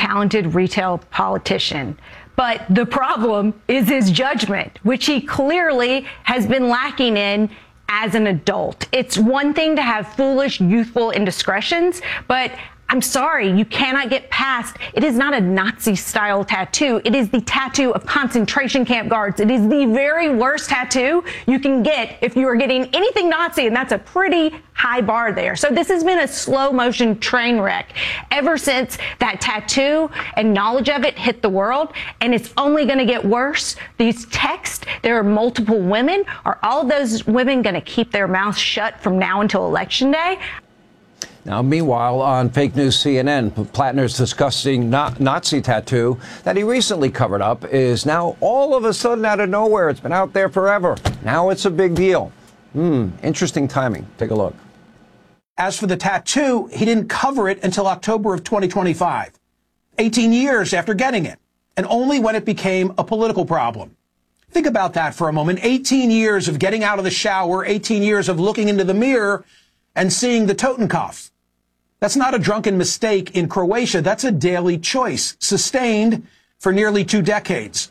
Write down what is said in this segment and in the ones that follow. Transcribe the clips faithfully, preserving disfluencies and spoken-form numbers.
talented retail politician. But the problem is his judgment, which he clearly has been lacking in as an adult. It's one thing to have foolish, youthful indiscretions, but I'm sorry, you cannot get past. It is not a Nazi-style tattoo. It is the tattoo of concentration camp guards. It is the very worst tattoo you can get if you are getting anything Nazi, and that's a pretty high bar there. So this has been a slow-motion train wreck ever since that tattoo and knowledge of it hit the world, and it's only going to get worse. These texts, there are multiple women. Are all of those women going to keep their mouths shut from now until Election Day? Now, meanwhile, on fake news C N N, Plattner's disgusting Nazi tattoo that he recently covered up is now all of a sudden out of nowhere. It's been out there forever. Now it's a big deal. Hmm, interesting timing. Take a look. As for the tattoo, he didn't cover it until October of twenty twenty-five, eighteen years after getting it, and only when it became a political problem. Think about that for a moment. eighteen years of getting out of the shower, eighteen years of looking into the mirror and seeing the Totenkopf. That's not a drunken mistake in Croatia. That's a daily choice, sustained for nearly two decades.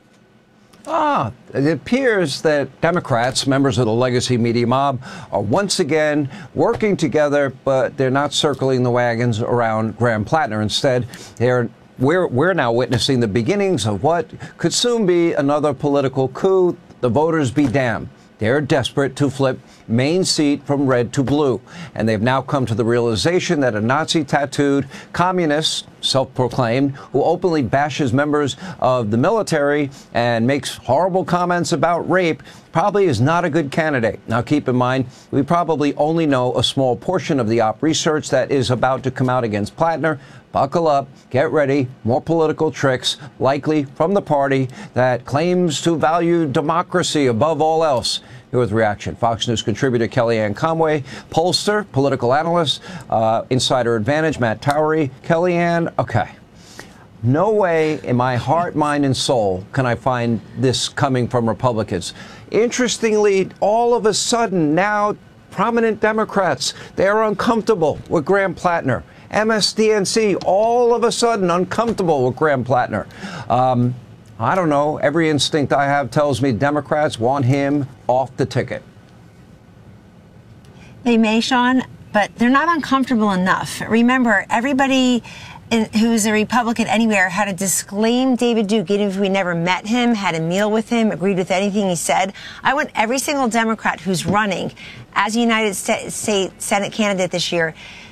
Ah, it appears that Democrats, members of the legacy media mob, are once again working together, but they're not circling the wagons around Graham Plattner. Instead, they're we're, we're now witnessing the beginnings of what could soon be another political coup. The voters be damned. They're desperate to flip Maine seat from red to blue. And they've now come to the realization that a Nazi-tattooed communist, self-proclaimed, who openly bashes members of the military and makes horrible comments about rape probably is not a good candidate. Now, keep in mind, we probably only know a small portion of the op research that is about to come out against Plattner. Buckle up, get ready, more political tricks, likely from the party that claims to value democracy above all else. Here with reaction, Fox News contributor Kellyanne Conway, pollster, political analyst, uh, Insider Advantage, Matt Towery. Kellyanne, okay. No way in my heart, mind, and soul can I find this coming from Republicans. Interestingly, all of a sudden now, prominent Democrats, they're uncomfortable with Graham Plattner. M S D N C, all of a sudden uncomfortable with Graham Plattner. Um, I don't know. Every instinct I have tells me Democrats want him off the ticket. They may, Sean, but they're not uncomfortable enough. Remember, everybody in, who's a Republican anywhere had to disclaim David Duke, even if we never met him, had a meal with him, agreed with anything he said. I want every single Democrat who's running as a United States Senate candidate this year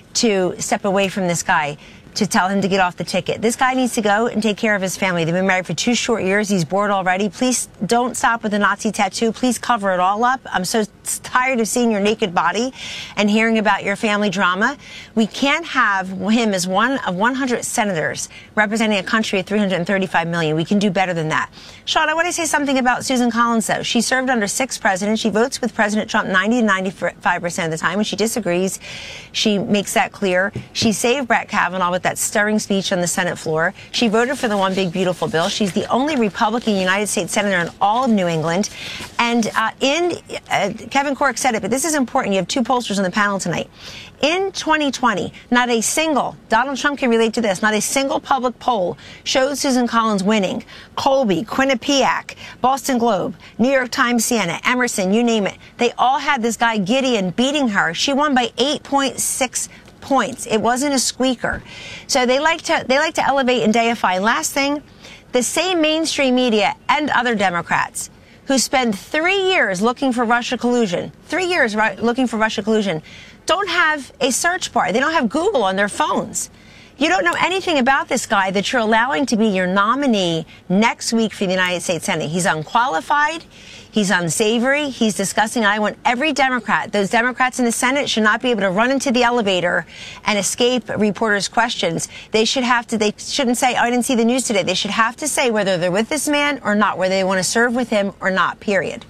to step away from this guy, to tell him to get off the ticket. This guy needs to go and take care of his family. They've been married for two short years. He's bored already. Please don't stop with the Nazi tattoo. Please cover it all up. I'm so tired of seeing your naked body and hearing about your family drama. We can't have him as one of one hundred senators representing a country of three hundred thirty-five million. We can do better than that. Sean, I want to say something about Susan Collins, though. She served under six presidents. She votes with President Trump ninety to ninety-five percent of the time. When she disagrees, she makes that clear. She saved Brett Kavanaugh with that stirring speech on the Senate floor. She voted for the One Big Beautiful Bill. She's the only Republican United States Senator in all of New England. And uh, in uh, Kevin Corke said it, but this is important. You have two pollsters on the panel tonight. In twenty twenty, not a single, Donald Trump can relate to this, not a single public poll showed Susan Collins winning. Colby, Quinnipiac, Boston Globe, New York Times, C N N, Emerson, you name it. They all had this guy Gideon beating her. She won by eight point six points. It wasn't a squeaker. So they like to they like to elevate and deify. Last thing, the same mainstream media and other Democrats who spend three years looking for Russia collusion, three years looking for Russia collusion, don't have a search bar. They don't have Google on their phones. You don't know anything about this guy that you're allowing to be your nominee next week for the United States Senate. He's unqualified. He's unsavory. He's disgusting. I want every Democrat, those Democrats in the Senate should not be able to run into the elevator and escape reporters' questions. They should have to, they shouldn't say, oh, I didn't see the news today. They should have to say whether they're with this man or not, whether they want to serve with him or not, period.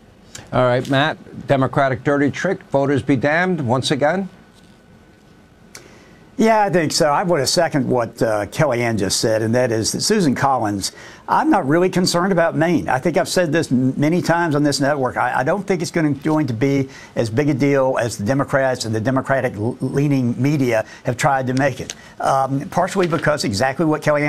All right, Matt, Democratic dirty trick, voters be damned once again. Yeah, I think so. I want to second what uh, Kellyanne just said, and that is that Susan Collins, I'm not really concerned about Maine. I think I've said this many times on this network. I, I don't think it's going to, going to be as big a deal as the Democrats and the Democratic-leaning media have tried to make it, um, partially because exactly what Kellyanne